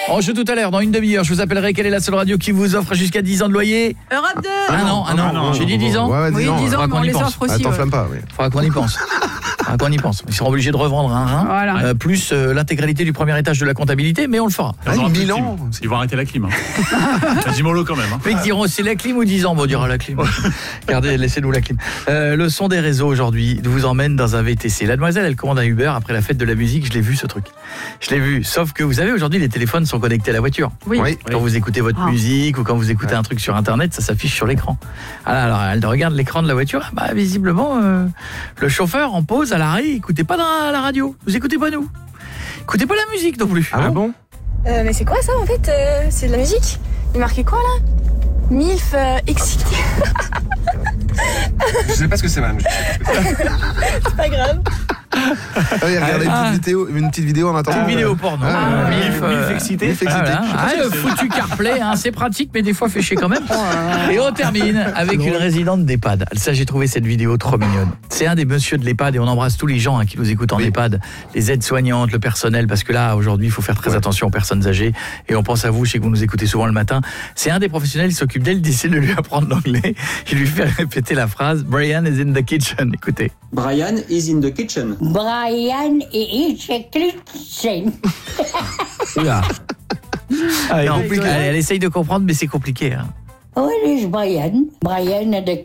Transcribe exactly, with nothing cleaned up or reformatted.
On joue tout à l'heure, dans une demi-heure. Je vous appellerai quelle est la seule radio qui vous offre jusqu'à dix ans de loyer. Europe deux. Ah non, ah non, Ah non, j'ai dit dix ans. Ouais, ouais, Oui, dix ans, dix ouais. ans, mais on qu'on y les pense. offre aussi. Ah, t'enflamme ouais. pas, oui. Faudra qu'on y pense. Faudra qu'on y pense. Ils seront obligés de revendre un rein, Voilà. euh, plus euh, l'intégralité du premier étage de la comptabilité, mais on le fera. Ils auront Ah, plus de mille clim. ans. Ils vont arrêter la clim. Hein. Dis-moi-le quand même. Hein. Mais ils diront c'est la clim ou dix ans, bon on dira la clim. Regardez, laissez-nous la clim. Euh, le son des réseaux aujourd'hui vous emmène dans un V T C. La demoiselle, elle commande un Uber après la fête de la musique, je l'ai vu ce truc. Je l'ai vu, sauf que vous savez aujourd'hui les téléphones sont connectés à la voiture. Oui. Oui. Quand vous écoutez votre Ah. musique ou quand vous écoutez un truc sur internet, ça s'affiche sur l'écran. Alors, alors elle regarde l'écran de la voiture, bah visiblement euh, le chauffeur en pause à l'arrêt, écoutez pas dans la radio, vous écoutez pas nous. Écoutez pas la musique non plus. Ah bon? Euh, mais c'est quoi ça en fait euh, C'est de la musique. Il est marqué quoi là Milf euh, excité. Je sais pas ce que c'est, madame. C'est pas grave. Ah oui, regardez une petite vidéo, une petite vidéo en attendant. Une vidéo porno. Ah, Ah, ouais. Milf, euh, Milf excité. Milf excité. Voilà. Ah, le foutu CarPlay, hein, c'est pratique, mais des fois fait chier quand même. Et on termine avec une résidente d'EHPAD. Ça, j'ai trouvé cette vidéo trop mignonne. C'est un des messieurs de l'EHPAD et on embrasse tous les gens hein, qui nous écoutent en Oui. EHPAD, les aides-soignantes, le personnel, parce que là, aujourd'hui, il faut faire très Ouais. attention aux personnes âgées. Et on pense à vous, je sais que vous nous écoutez souvent le matin. C'est un des professionnels, il s'occupe d'elle, d'essayer de lui apprendre l'anglais. Il lui fait répéter la phrase « Brian is in the kitchen ». Écoutez. Brian is in the kitchen. Brian is in the kitchen. Oula. Ah, non, elle, elle essaye de comprendre, mais c'est compliqué. Hein. Where is Brian? Brian in the